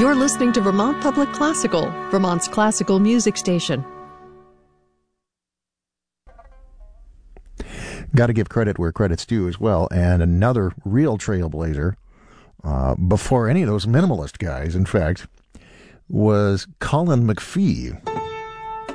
You're listening to Vermont Public Classical, Vermont's classical music station. Got to give credit where credit's due as well. And another real trailblazer, before any of those minimalist guys, in fact, was Colin McPhee.